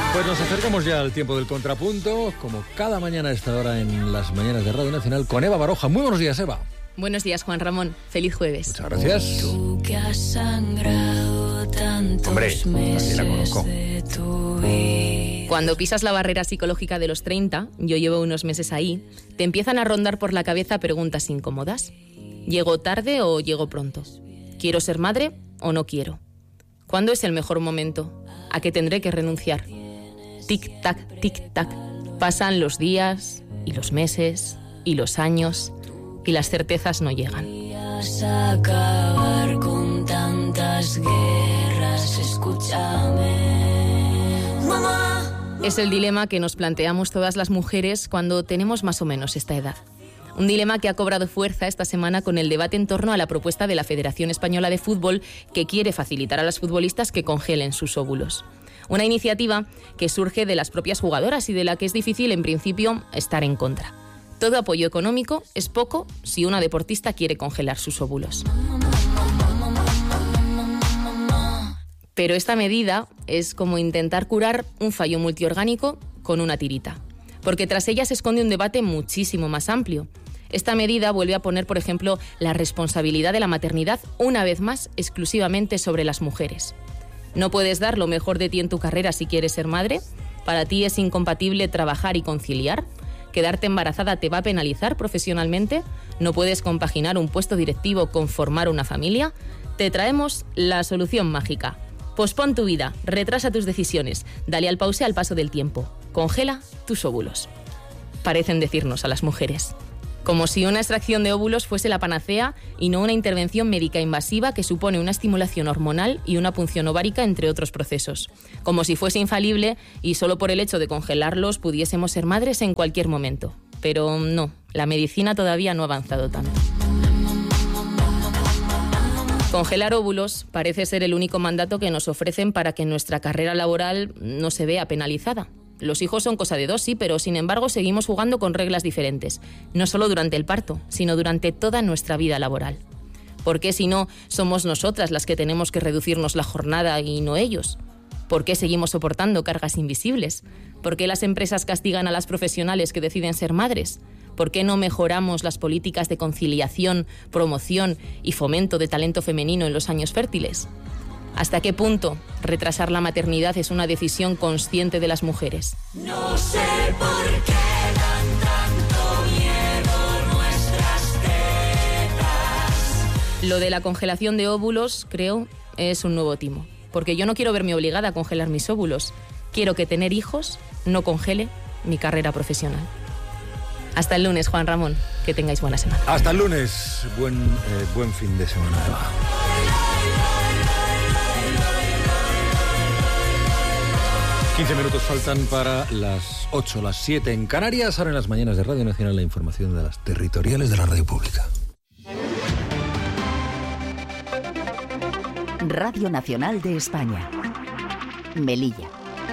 Pues nos acercamos ya al tiempo del contrapunto, como cada mañana a esta hora en las mañanas de Radio Nacional, con Eva Baroja. Muy buenos días, Eva. Buenos días, Juan Ramón. Feliz jueves. Muchas gracias. Tú que has sangrado tantos Hombre, también la conozco. de tu vida. Cuando pisas la barrera psicológica de los 30, yo llevo unos meses ahí, te empiezan a rondar por la cabeza preguntas incómodas. ¿Llego tarde o llego pronto? ¿Quiero ser madre o no quiero? ¿Cuándo es el mejor momento? ¿A qué tendré que renunciar? Tic-tac, tic-tac. Pasan los días y los meses y los años y las certezas no llegan. Podrías acabar con tantas guerras, escúchame. Mamá. Es el dilema que nos planteamos todas las mujeres cuando tenemos más o menos esta edad. Un dilema que ha cobrado fuerza esta semana con el debate en torno a la propuesta de la Federación Española de Fútbol que quiere facilitar a las futbolistas que congelen sus óvulos. Una iniciativa que surge de las propias jugadoras y de la que es difícil, en principio, estar en contra. Todo apoyo económico es poco si una deportista quiere congelar sus óvulos. Pero esta medida es como intentar curar un fallo multiorgánico con una tirita, porque tras ella se esconde un debate muchísimo más amplio. Esta medida vuelve a poner, por ejemplo, la responsabilidad de la maternidad una vez más exclusivamente sobre las mujeres. ¿No puedes dar lo mejor de ti en tu carrera si quieres ser madre? ¿Para ti es incompatible trabajar y conciliar? ¿Quedarte embarazada te va a penalizar profesionalmente? ¿No puedes compaginar un puesto directivo con formar una familia? Te traemos la solución mágica. Pospon tu vida, retrasa tus decisiones, dale al pause al paso del tiempo. Congela tus óvulos. Parecen decirnos a las mujeres. Como si una extracción de óvulos fuese la panacea y no una intervención médica invasiva que supone una estimulación hormonal y una punción ovárica, entre otros procesos. Como si fuese infalible y solo por el hecho de congelarlos pudiésemos ser madres en cualquier momento. Pero no, la medicina todavía no ha avanzado tanto. Congelar óvulos parece ser el único mandato que nos ofrecen para que nuestra carrera laboral no se vea penalizada. Los hijos son cosa de dos, sí, pero sin embargo seguimos jugando con reglas diferentes. No solo durante el parto, sino durante toda nuestra vida laboral. ¿Por qué si no somos nosotras las que tenemos que reducirnos la jornada y no ellos? ¿Por qué seguimos soportando cargas invisibles? ¿Por qué las empresas castigan a las profesionales que deciden ser madres? ¿Por qué no mejoramos las políticas de conciliación, promoción y fomento de talento femenino en los años fértiles? ¿Hasta qué punto retrasar la maternidad es una decisión consciente de las mujeres? No sé por qué dan tanto miedo nuestras tetas. Lo de la congelación de óvulos, creo, es un nuevo timo. Porque yo no quiero verme obligada a congelar mis óvulos. Quiero que tener hijos no congele mi carrera profesional. Hasta el lunes, Juan Ramón. Que tengáis buena semana. Hasta el lunes. Buen fin de semana, Eva. 15 minutos faltan para las 8, las 7 en Canarias. Ahora en las mañanas de Radio Nacional la información de las territoriales de la radio pública. Radio Nacional de España. Melilla.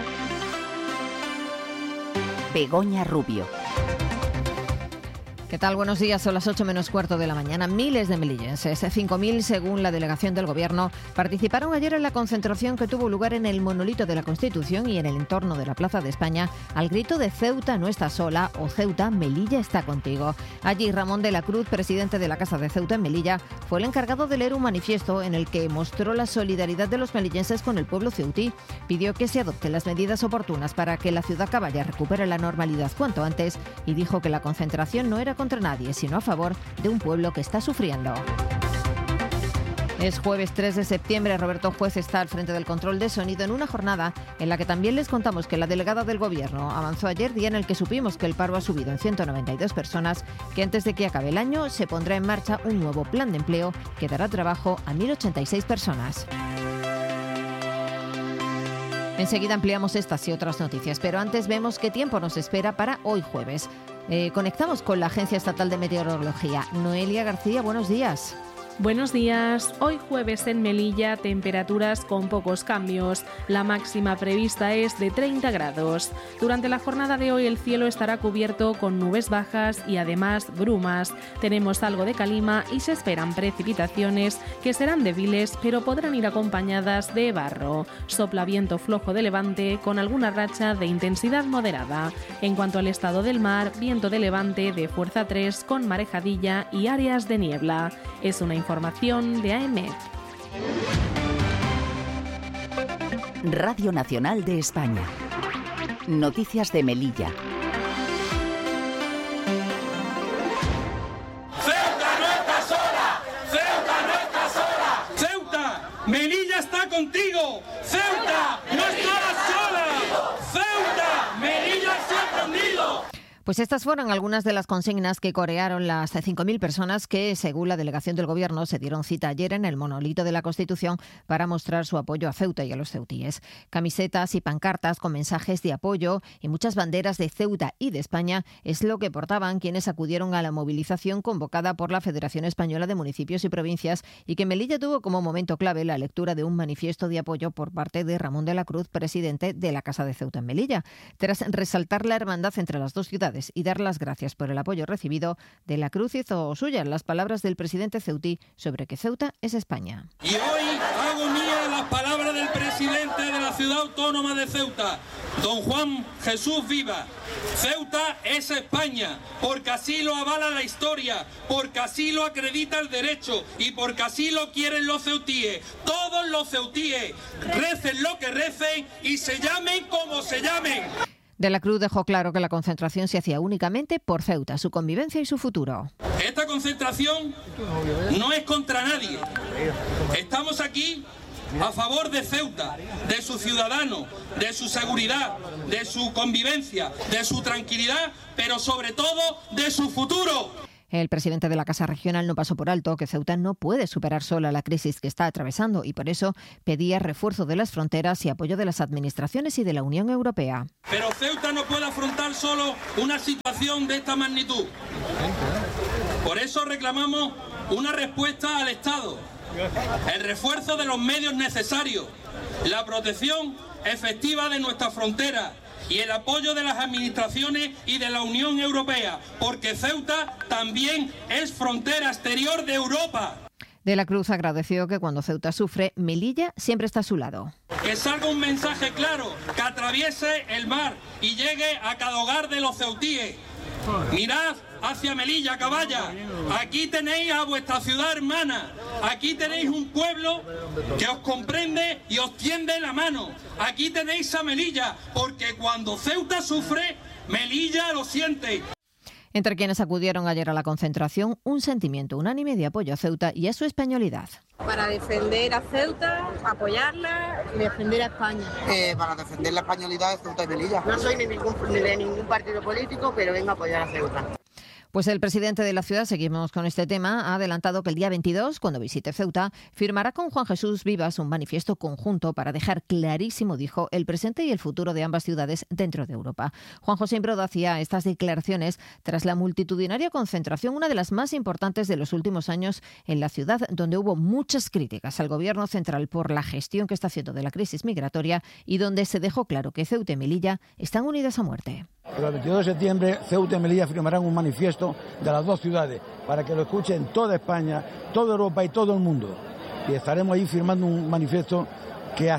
Begoña Rubio. ¿Qué tal? Buenos días, son las 8 menos cuarto de la mañana. Miles de melillenses, 5.000 según la delegación del Gobierno, participaron ayer en la concentración que tuvo lugar en el monolito de la Constitución y en el entorno de la Plaza de España al grito de Ceuta no está sola o Ceuta, Melilla está contigo. Allí Ramón de la Cruz, presidente de la Casa de Ceuta en Melilla, fue el encargado de leer un manifiesto en el que mostró la solidaridad de los melillenses con el pueblo ceutí. Pidió que se adopten las medidas oportunas para que la ciudad caballa recupere la normalidad cuanto antes y dijo que la concentración no era contra nadie, sino a favor de un pueblo que está sufriendo. Es jueves 3 de septiembre. Roberto Juez está al frente del control de sonido en una jornada en la que también les contamos que la delegada del Gobierno avanzó ayer, día en el que supimos que el paro ha subido en 192 personas, que antes de que acabe el año se pondrá en marcha un nuevo plan de empleo que dará trabajo a 1.086 personas. Enseguida ampliamos estas y otras noticias, pero antes vemos qué tiempo nos espera para hoy jueves. Conectamos con la Agencia Estatal de Meteorología. Noelia García, buenos días. Buenos días. Hoy jueves en Melilla, temperaturas con pocos cambios. La máxima prevista es de 30 grados. Durante la jornada de hoy el cielo estará cubierto con nubes bajas y además brumas. Tenemos algo de calima y se esperan precipitaciones que serán débiles pero podrán ir acompañadas de barro. Sopla viento flojo de levante con alguna racha de intensidad moderada. En cuanto al estado del mar, viento de levante de fuerza 3 con marejadilla y áreas de niebla. Es una información de AEMET. Radio Nacional de España. Noticias de Melilla. ¡Ceuta no está sola! ¡Ceuta no está sola! ¡Ceuta! ¡Melilla está contigo! ¡Ceuta no estará sola! ¡Ceuta! ¡Melilla se ha prendido! Pues estas fueron algunas de las consignas que corearon las 5.000 personas que, según la delegación del Gobierno, se dieron cita ayer en el monolito de la Constitución para mostrar su apoyo a Ceuta y a los ceutíes. Camisetas y pancartas con mensajes de apoyo y muchas banderas de Ceuta y de España es lo que portaban quienes acudieron a la movilización convocada por la Federación Española de Municipios y Provincias y que Melilla tuvo como momento clave la lectura de un manifiesto de apoyo por parte de Ramón de la Cruz, presidente de la Casa de Ceuta en Melilla. Tras resaltar la hermandad entre las dos ciudades y dar las gracias por el apoyo recibido, De la Cruz hizo suyas las palabras del presidente ceutí sobre que Ceuta es España. Y hoy hago mía las palabras del presidente de la ciudad autónoma de Ceuta, don Juan Jesús Viva. Ceuta es España, porque así lo avala la historia, porque así lo acredita el derecho y porque así lo quieren los ceutíes. Todos los ceutíes, recen lo que recen y se llamen como se llamen. De la Cruz dejó claro que la concentración se hacía únicamente por Ceuta, su convivencia y su futuro. Esta concentración no es contra nadie. Estamos aquí a favor de Ceuta, de sus ciudadanos, de su seguridad, de su convivencia, de su tranquilidad, pero sobre todo de su futuro. El presidente de la Casa Regional no pasó por alto que Ceuta no puede superar sola la crisis que está atravesando y por eso pedía refuerzo de las fronteras y apoyo de las administraciones y de la Unión Europea. Pero Ceuta no puede afrontar solo una situación de esta magnitud. Por eso reclamamos una respuesta al Estado, el refuerzo de los medios necesarios, la protección efectiva de nuestras fronteras y el apoyo de las administraciones y de la Unión Europea, porque Ceuta también es frontera exterior de Europa. De la Cruz agradeció que cuando Ceuta sufre, Melilla siempre está a su lado. Que salga un mensaje claro, que atraviese el mar y llegue a cada hogar de los ceutíes. Mirad hacia Melilla, Caballa. Aquí tenéis a vuestra ciudad hermana. Aquí tenéis un pueblo que os comprende y os tiende la mano. Aquí tenéis a Melilla, porque cuando Ceuta sufre, Melilla lo siente. Entre quienes acudieron ayer a la concentración, un sentimiento unánime de apoyo a Ceuta y a su españolidad. Para defender a Ceuta, apoyarla y defender a España. Para defender la españolidad de Ceuta y Melilla. No soy de ningún partido político, pero vengo a apoyar a Ceuta. Pues el presidente de la ciudad, seguimos con este tema, ha adelantado que el día 22, cuando visite Ceuta, firmará con Juan Jesús Vivas un manifiesto conjunto para dejar clarísimo, dijo, el presente y el futuro de ambas ciudades dentro de Europa. Juan José Imbroda hacía estas declaraciones tras la multitudinaria concentración, una de las más importantes de los últimos años en la ciudad, donde hubo muchas críticas al gobierno central por la gestión que está haciendo de la crisis migratoria y donde se dejó claro que Ceuta y Melilla están unidas a muerte. Pero el 22 de septiembre, Ceuta y Melilla firmarán un manifiesto de las dos ciudades para que lo escuchen toda España, toda Europa y todo el mundo. Y estaremos ahí firmando un manifiesto que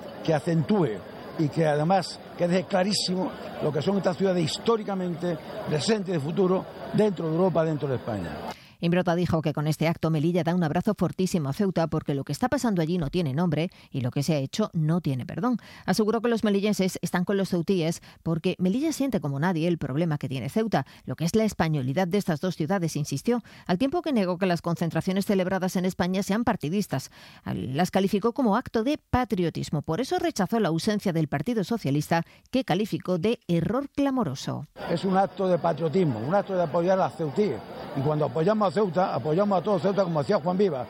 acentúe y que además que deje clarísimo lo que son estas ciudades históricamente, presentes y de futuro, dentro de Europa, dentro de España. Imbroda dijo que con este acto Melilla da un abrazo fortísimo a Ceuta porque lo que está pasando allí no tiene nombre y lo que se ha hecho no tiene perdón. Aseguró que los melillenses están con los ceutíes porque Melilla siente como nadie el problema que tiene Ceuta, lo que es la españolidad de estas dos ciudades, insistió, al tiempo que negó que las concentraciones celebradas en España sean partidistas. Las calificó como acto de patriotismo. Por eso rechazó la ausencia del Partido Socialista, que calificó de error clamoroso. Es un acto de patriotismo, un acto de apoyar a ceutíes. Y cuando apoyamos a Ceuta, apoyamos a todo Ceuta, como decía Juan Viva,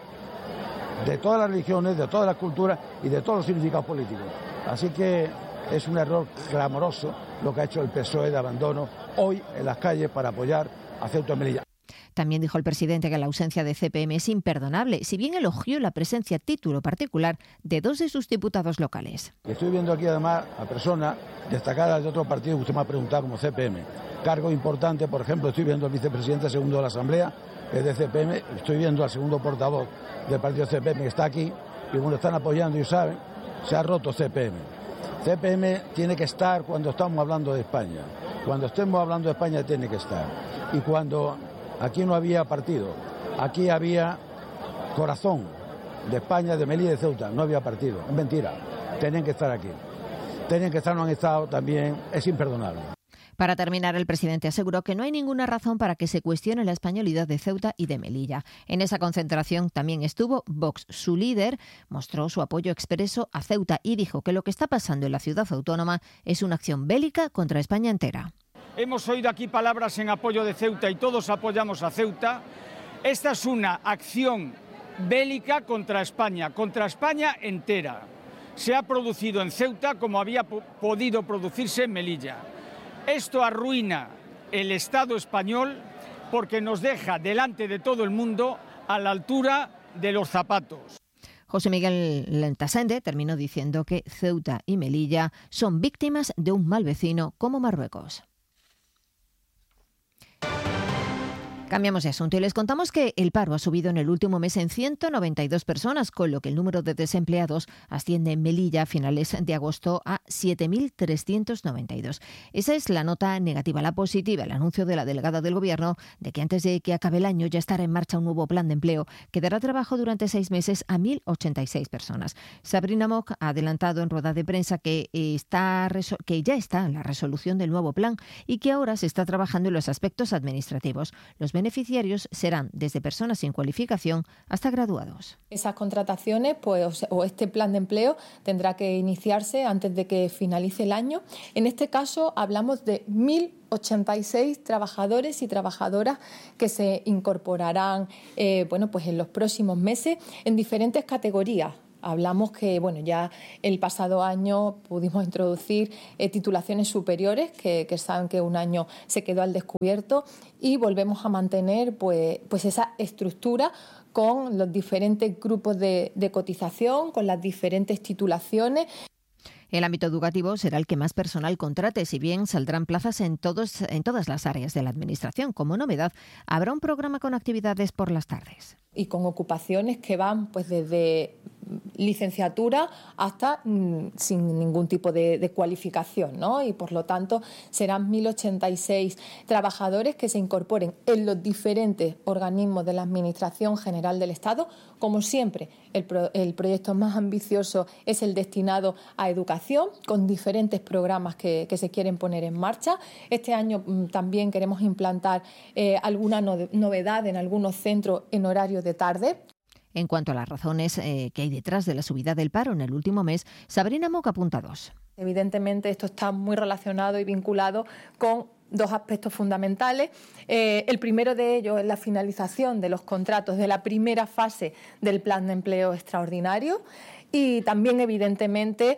de todas las religiones, de todas las culturas y de todos los significados políticos. Así que es un error clamoroso lo que ha hecho el PSOE de abandono hoy en las calles para apoyar a Ceuta y Melilla. También dijo el presidente que la ausencia de CPM es imperdonable, si bien elogió la presencia a título particular de 2 de sus diputados locales. Estoy viendo aquí además a personas destacadas de otros partidos que usted me ha preguntado como CPM. Cargo importante, por ejemplo, estoy viendo al vicepresidente segundo de la Asamblea, es de CPM, estoy viendo al segundo portavoz del partido CPM que está aquí, y bueno, están apoyando y saben, se ha roto CPM. CPM tiene que estar cuando estamos hablando de España. Cuando estemos hablando de España tiene que estar. Y cuando aquí no había partido, aquí había corazón de España, de Melilla y de Ceuta, no había partido. Es mentira, tenían que estar aquí. Tenían que estar, no han estado, también es imperdonable. Para terminar, el presidente aseguró que no hay ninguna razón para que se cuestione la españolidad de Ceuta y de Melilla. En esa concentración también estuvo Vox. Su líder mostró su apoyo expreso a Ceuta y dijo que lo que está pasando en la ciudad autónoma es una acción bélica contra España entera. Hemos oído aquí palabras en apoyo de Ceuta y todos apoyamos a Ceuta. Esta es una acción bélica contra España entera. Se ha producido en Ceuta como había podido producirse en Melilla. Esto arruina el Estado español porque nos deja delante de todo el mundo a la altura de los zapatos. José Miguel Lentasende terminó diciendo que Ceuta y Melilla son víctimas de un mal vecino como Marruecos. Cambiamos de asunto y les contamos que el paro ha subido en el último mes en 192 personas, con lo que el número de desempleados asciende en Melilla a finales de agosto a 7.392. Esa es la nota negativa. La positiva, el anuncio de la delegada del Gobierno de que antes de que acabe el año ya estará en marcha un nuevo plan de empleo que dará trabajo durante 6 meses a 1.086 personas. Sabrina Mock ha adelantado en rueda de prensa que ya está en la resolución del nuevo plan y que ahora se está trabajando en los aspectos administrativos. Los beneficiarios serán desde personas sin cualificación hasta graduados. Esas contrataciones o este plan de empleo tendrá que iniciarse antes de que finalice el año. En este caso hablamos de 1.086 trabajadores y trabajadoras que se incorporarán en los próximos meses en diferentes categorías. Hablamos que ya el pasado año pudimos introducir titulaciones superiores, que saben que un año se quedó al descubierto, y volvemos a mantener esa estructura con los diferentes grupos de cotización, con las diferentes titulaciones. El ámbito educativo será el que más personal contrate, si bien saldrán plazas en todas las áreas de la Administración. Como novedad, habrá un programa con actividades por las tardes. Y con ocupaciones que van desde licenciatura hasta sin ningún tipo de cualificación, ¿no? Y por lo tanto serán 1.086 trabajadores que se incorporen en los diferentes organismos de la Administración General del Estado. Como siempre, el proyecto más ambicioso es el destinado a educación, con diferentes programas que se quieren poner en marcha. Este año también queremos implantar alguna novedad en algunos centros en horario de tarde. En cuanto a las razones que hay detrás de la subida del paro en el último mes, Sabrina Mock apunta 2. Evidentemente esto está muy relacionado y vinculado con 2 aspectos fundamentales. El primero de ellos es la finalización de los contratos de la primera fase del plan de empleo extraordinario. Y también, evidentemente,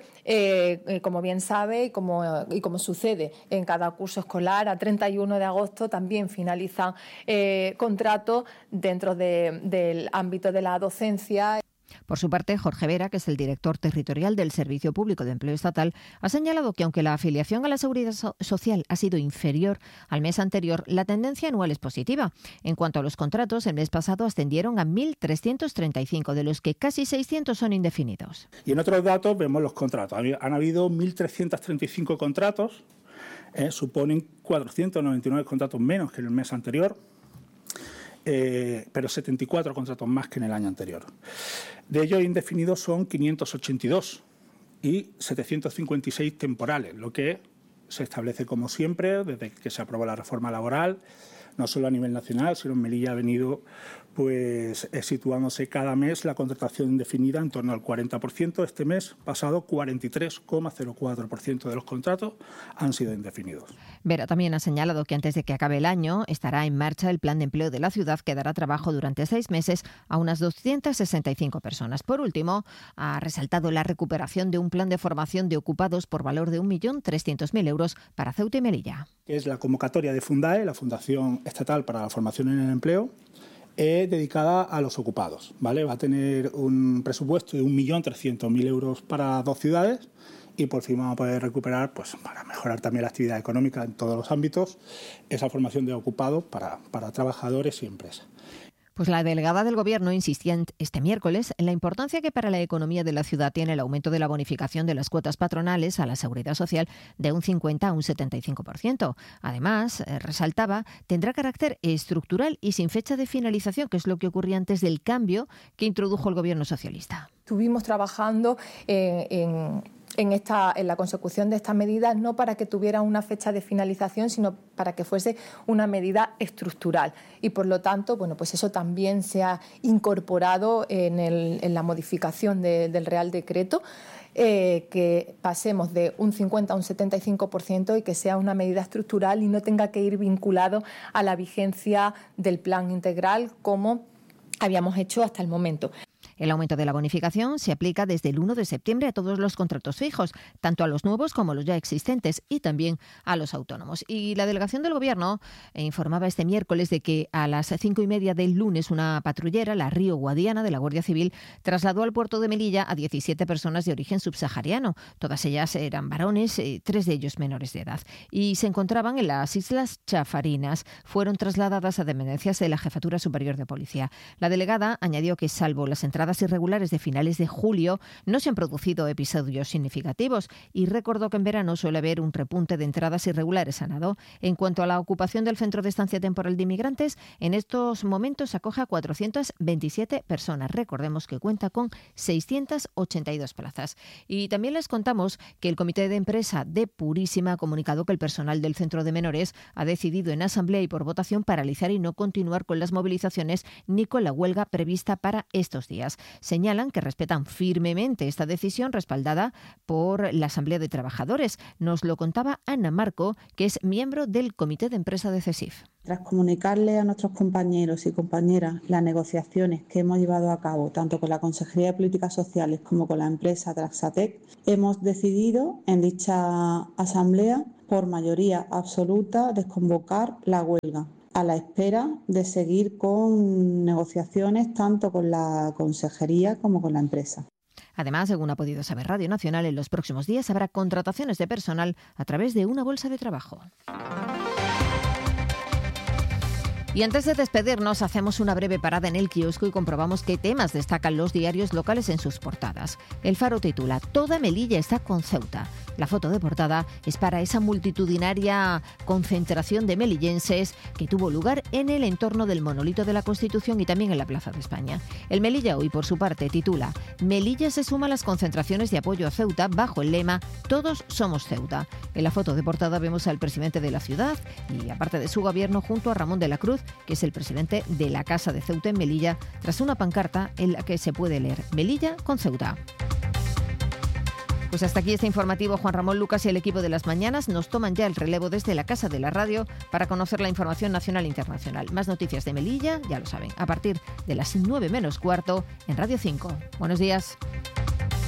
como bien sabe y como sucede en cada curso escolar, a 31 de agosto también finalizan contratos dentro del ámbito de la docencia. Por su parte, Jorge Vera, que es el director territorial del Servicio Público de Empleo Estatal, ha señalado que aunque la afiliación a la Seguridad Social ha sido inferior al mes anterior, la tendencia anual es positiva. En cuanto a los contratos, el mes pasado ascendieron a 1.335, de los que casi 600 son indefinidos. Y en otros datos vemos los contratos. Han habido 1.335 contratos, suponen 499 contratos menos que en el mes anterior. Pero 74 contratos más que en el año anterior. De ellos indefinidos son 582 y 756 temporales, lo que se establece como siempre desde que se aprobó la reforma laboral, no solo a nivel nacional, sino en Melilla ha venido pues situándose cada mes la contratación indefinida en torno al 40%. Este mes pasado, 43,04% de los contratos han sido indefinidos. Vera también ha señalado que antes de que acabe el año estará en marcha el plan de empleo de la ciudad que dará trabajo durante 6 meses a unas 265 personas. Por último, ha resaltado la recuperación de un plan de formación de ocupados por valor de 1.300.000 euros para Ceuta y Melilla. Es la convocatoria de Fundae, la Fundación Estatal para la Formación en el Empleo, dedicada a los ocupados, ¿vale? Va a tener un presupuesto de 1.300.000 euros para 2 ciudades y por fin vamos a poder recuperar, pues para mejorar también la actividad económica en todos los ámbitos, esa formación de ocupados para trabajadores y empresas. Pues la delegada del Gobierno insistía este miércoles en la importancia que para la economía de la ciudad tiene el aumento de la bonificación de las cuotas patronales a la Seguridad Social de un 50 a un 75%. Además, resaltaba, tendrá carácter estructural y sin fecha de finalización, que es lo que ocurría antes del cambio que introdujo el Gobierno socialista. Estuvimos trabajando en la consecución de esta medida, no para que tuviera una fecha de finalización, sino para que fuese una medida estructural. Y por lo tanto, bueno, pues eso también se ha incorporado en la modificación del Real Decreto, que pasemos de un 50 a un 75% y que sea una medida estructural y no tenga que ir vinculado a la vigencia del plan integral como habíamos hecho hasta el momento. El aumento de la bonificación se aplica desde el 1 de septiembre a todos los contratos fijos, tanto a los nuevos como a los ya existentes y también a los autónomos. Y la delegación del Gobierno informaba este miércoles de que a las 5:30 del lunes una patrullera, la Río Guadiana de la Guardia Civil, trasladó al puerto de Melilla a 17 personas de origen subsahariano. Todas ellas eran varones, 3 de ellos menores de edad. Y se encontraban en las Islas Chafarinas. Fueron trasladadas a dependencias de la Jefatura Superior de Policía. La delegada añadió que, salvo las entradas irregulares de finales de julio, no se han producido episodios significativos y recordó que en verano suele haber un repunte de entradas irregulares a nado. En cuanto a la ocupación del Centro de Estancia Temporal de Inmigrantes, en estos momentos acoge a 427 personas. Recordemos que cuenta con 682 plazas. Y también les contamos que el Comité de Empresa de Purísima ha comunicado que el personal del Centro de Menores ha decidido en asamblea y por votación paralizar y no continuar con las movilizaciones ni con la huelga prevista para estos días. Señalan que respetan firmemente esta decisión respaldada por la Asamblea de Trabajadores. Nos lo contaba Ana Marco, que es miembro del Comité de Empresa de CESIF. Tras comunicarle a nuestros compañeros y compañeras las negociaciones que hemos llevado a cabo, tanto con la Consejería de Políticas Sociales como con la empresa Traxatec, hemos decidido en dicha asamblea, por mayoría absoluta, desconvocar la huelga, a la espera de seguir con negociaciones tanto con la consejería como con la empresa. Además, según ha podido saber Radio Nacional, en los próximos días habrá contrataciones de personal a través de una bolsa de trabajo. Y antes de despedirnos, hacemos una breve parada en el kiosco y comprobamos qué temas destacan los diarios locales en sus portadas. El Faro titula «Toda Melilla está con Ceuta». La foto de portada es para esa multitudinaria concentración de melillenses que tuvo lugar en el entorno del monolito de la Constitución y también en la Plaza de España. El Melilla Hoy, por su parte, titula «Melilla se suma a las concentraciones de apoyo a Ceuta bajo el lema Todos somos Ceuta». En la foto de portada vemos al presidente de la ciudad y, aparte de su gobierno, junto a Ramón de la Cruz, que es el presidente de la Casa de Ceuta en Melilla, tras una pancarta en la que se puede leer «Melilla con Ceuta». Pues hasta aquí este informativo. Juan Ramón Lucas y el equipo de Las Mañanas nos toman ya el relevo desde la Casa de la Radio para conocer la información nacional e internacional. Más noticias de Melilla, ya lo saben, a partir de las 9 menos cuarto en Radio 5. Buenos días.